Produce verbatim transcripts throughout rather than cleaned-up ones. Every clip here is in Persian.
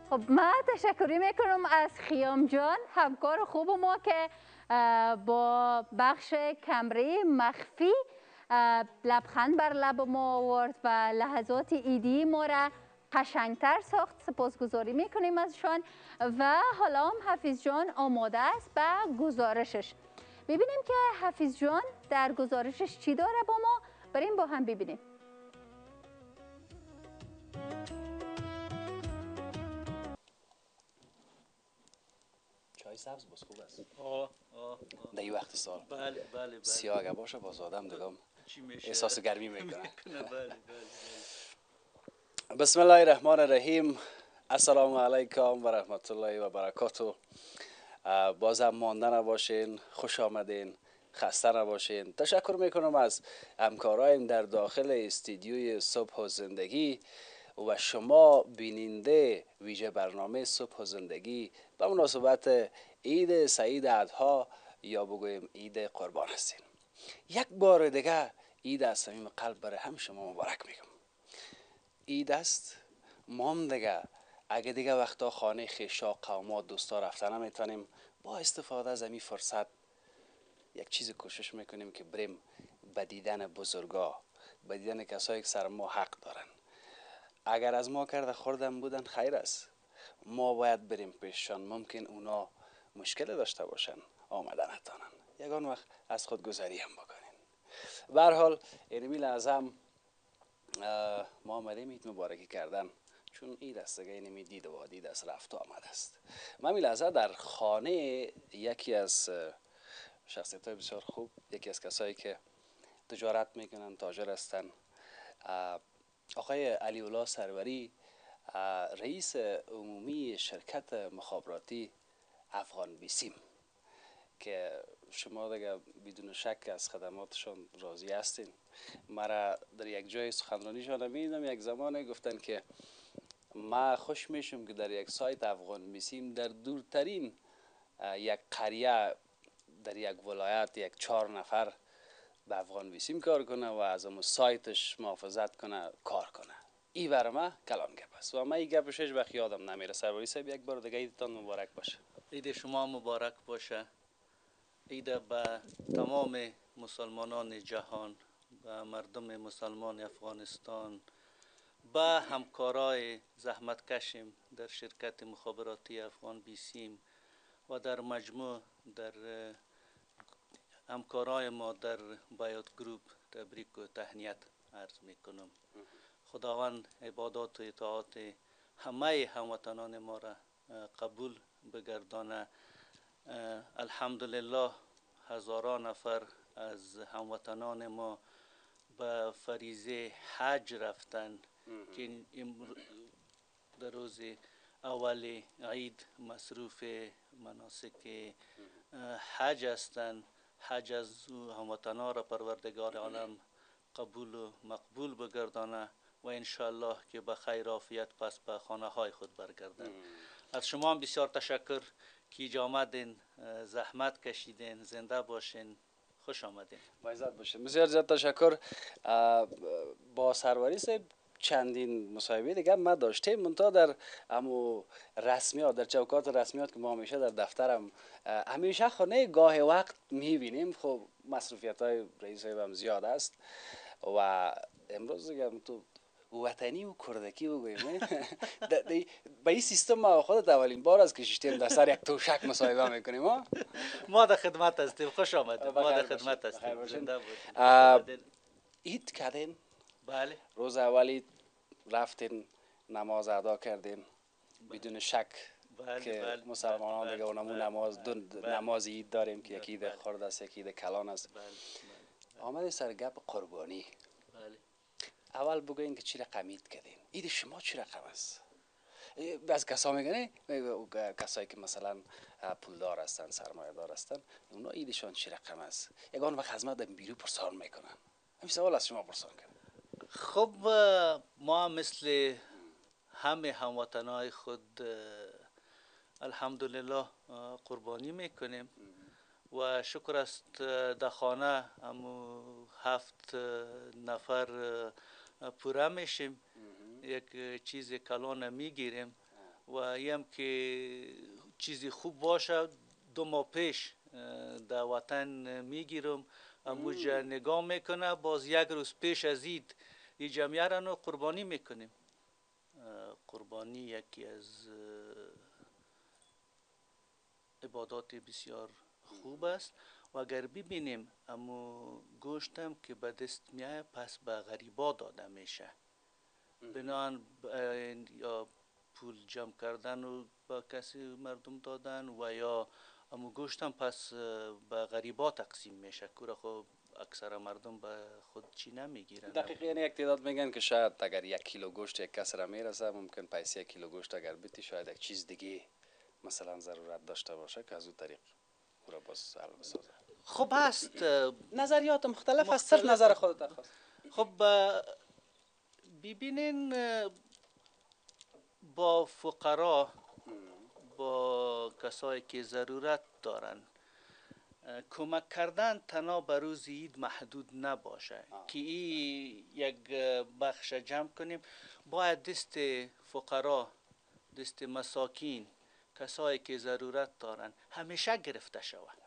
خب من تشکری میکنم از خیام جان، همکار خوب ما که با بخش کمری مخفی لبخند بر لب ما آورد و لحظات ایدی ما را قشنگتر ساخت. سپاسگزاری میکنیم ازشان و حالا هم حفیظ جان آماده است به گزارشش. ببینیم که حفیظ جان در گزارشش چی داره با ما. بریم با هم ببینیم. چای سبز باز خوب است. آه آه در این وقت سال بله بله بله سیاه اگه باشه باز آدم دگم چی میشه؟ احساس گرمی میکنه. بله بله بله. بسم الله الرحمن الرحیم. السلام علیکم و رحمت الله و برکاته. بازم مانده نباشین، خوش آمدین، خسته نباشین. تشکر میکنم از همکارایم در داخل استودیوی صبح و زندگی و شما بیننده ویژه برنامه صبح و زندگی به مناسبت عید سعید اضحی یا بگویم عید قربان هستین. یک بار دیگه عید از صمیم قلب برای هم شما مبارک میگم. عید است، ما هم دیگه اگه دیگه وقتا خانه خیشا قوما دوستا رفتن نمیتونیم، با استفاده از این فرصت یک چیز کوشش میکنیم که بریم به دیدن بزرگا، به دیدن کسایی که سر ما حق دارن. اگر از ما کرده خوردن بودن خیر است، ما باید بریم پیششان. ممکن اونا مشکل داشته باشن آمدن نتانن، یگان وقت از خود گذری هم بکنین. به هر حال اینمی لازم ما آمدیم عید مبارکی کردن، چون عید است دیگه، اینمی دید و دید است، رفت و آمد است. من می لحظه در خانه یکی از شخصیت های بسیار خوب، یکی از کسایی که تجارت میکنن، تاجر هستن، آقای علی الله سروری، رئیس عمومی شرکت مخابراتی افغان بیسیم که شما دیگه بدون شک از خدماتشان راضی هستین. مرا در یک جای سخنرانیشان میدیدم، یک زمانی گفتن که ما خوش میشم که در یک سایت افغان بیسیم در دورترین یک قریه در یک ولایت یک چهار نفر به افغان بیسیم کار کنه و از اون سایتش محافظت کنه، کار کنه. ای برای ما کلان گپ است و من این گپش هیچ وقت یادم نمیره. سروری صاحب یک بار دیگه عیدتان مبارک باشه. عید شما مبارک باشه. عید به تمام مسلمانان جهان، به مردم مسلمان افغانستان، به همکارای زحمت کشیم در شرکت مخابراتی افغان بیسیم و در مجموع در همکارای ما در بایوت گروپ تبریک و تهنیت عرض میکنم. خداوند عبادات و اطاعات همه هموطنان ما را قبول بگردانه. الحمدلله هزاران نفر از هموطنان ما به فریضه حج رفتن که در روز اول عید مصروف مناسک حج هستند. حج از هموطنان را پروردگار عالم قبول و مقبول بگردانه و انشاءالله که به خیر عافیت پس به خانه های خود برگردند. از شما هم بسیار تشکر که اینجا آمدین، زحمت کشیدین. زنده باشین، خوش آمدین. با عزت باشین. بسیار زیاد تشکر. با سروری صاحب چندین مصاحبه دیگه ما داشتیم، منتها در امو رسمیات، در چوکات رسمیات که ما همیشه در دفترم همیشه خانه گاه وقت میبینیم. خب مصروفیت های رئیس صاحب هم زیاد است و امروز دیگه تو وطنی و کردکی بگویم به این سیستم ما خودت اولین بار از کشیشتیم در سر یک توشک مصاحبه میکنیم. ما ما در خدمت هستیم. خوش آمدید. ما در خدمت هستیم. زنده باشین. عید کردین؟ بله. روز اولی رفتین نماز ادا کردین بدون شک. بله که بله مسلمانان بله دیگه اونمون بله نماز دو بله نماز عید داریم که بله یکی عید بله خرد است، یکی عید کلان است. بله بله آمده سر گپ قربانی. بله. اول بگوین که چی رقم عید کردین؟ عید شما چی رقم است؟ بعض کسا میگن کسایی که مثلا پولدار هستن، سرمایه دار هستن، اونا عیدشان چی رقم است؟ یگان وقت از ما در بیرو پرسان میکنن. همین سوال از شما پرسان کنم. خب ما مثل همه هموطنای خود الحمدلله قربانی میکنیم و شکر است در خانه همو هفت نفر پوره میشیم، یک چیز کلان میگیریم و ایم که چیزی خوب باشه دو ماه پیش اه، در وطن میگیرم اموجا نگاه میکنه باز یک روز پیش از اید این جمعیه را نو قربانی میکنیم. اه، قربانی یکی از اه، عبادات بسیار خوب است و اگر ببینیم امو گوشتم که به دست میایه پس به غریبا داده میشه بنان یا پول جمع کردن و به کسی مردم دادن و یا امو گوشتم پس به غریبا تقسیم میشه که خب اکثر مردم به خود چی نمیگیرن. دقیقا یعنی یک تعداد میگن که شاید اگر یک کیلو گوشت یک کس را میرسه ممکن پیسه یک کیلو گوشت اگر بیتی شاید یک چیز دیگه مثلا ضرورت داشته باشه که از اون طریق او را باز حل بسازه. خب هست نظریات مختلف است، مختلف صرف نظر خودت خواست. خب ببینین با فقرا با کسایی که ضرورت دارن کمک کردن تنها به روز عید محدود نباشه که این یک بخش جمع کنیم. باید دست فقرا، دست مساکین، کسایی که ضرورت دارن همیشه گرفته شود.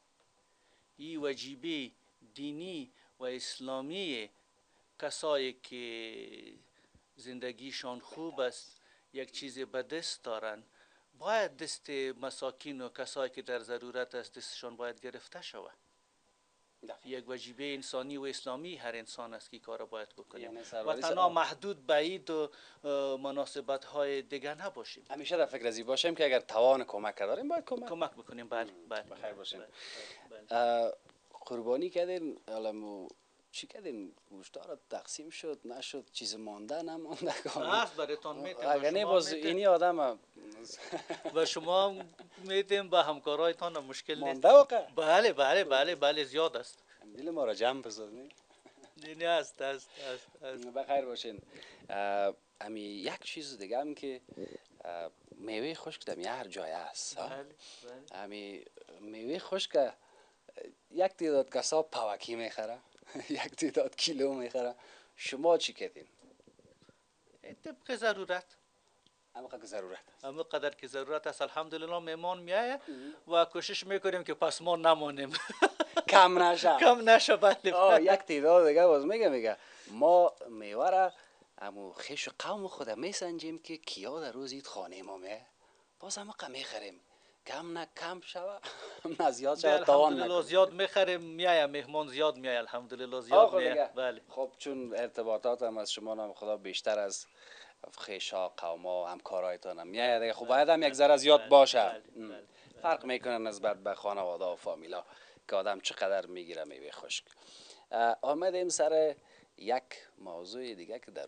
این وجیبه دینی و اسلامی کسایی که زندگیشان خوب است یک چیز به دست دارن باید دست مساکین و کسایی که در ضرورت است دستشان باید گرفته شود. یک وجیبه انسانی و اسلامی هر انسان است که کار باید بکنیم و تنها محدود به عید و مناسبت های دیگر نباشیم. همیشه در فکر ازی باشیم که اگر توان کمک داریم باید کمک کمک بکنیم. بله بله بخیر باشیم. بله، بله. قربانی کردین حالا چی کردین؟ گوشتا را تقسیم شد نشد؟ چیز مانده نمانده؟ هست براتون میتیم اگر نه باز اینی آدم و شما میتیم به همکارایتان مشکل نیست. مانده واقع؟ بله بله بله بله زیاد است. دل ما را جمع بسازنی؟ نه است است است است. بخیر باشین. امی یک چیز دیگه هم که میوه خشک در هر جای است. بله بله. امی میوه خشک یک تعداد کسا پاوکی میخره یک تعداد کیلو میخره. شما چی کردین؟ طبق ضرورت. اما قدر ضرورت است. اما قدر که ضرورت است الحمدلله میمان میایه و کوشش میکنیم که پس ما نمانیم. کم نشه. کم نشه. بله. یک تعداد دیگه باز میگه میگه ما میوه را امو خیش و قوم خود میسنجیم که کیا در روز عید خانه ما میه باز همه قم میخریم کم نه کم شوه نه زیاد شوه توان نکنیم. الحمدلله زیاد میخریم میایه مهمان زیاد میایه الحمدلله زیاد میایه. بله. خب چون ارتباطات هم از شما نام خدا بیشتر از خیشا قوما همکارایتان هم میایه دیگه خب باید هم یک ذره زیاد باشه. بله. بله. فرق میکنه نسبت به خانواده و فامیلا که آدم چقدر میگیره میوه خشک. آمدیم سر یک موضوع دیگه که در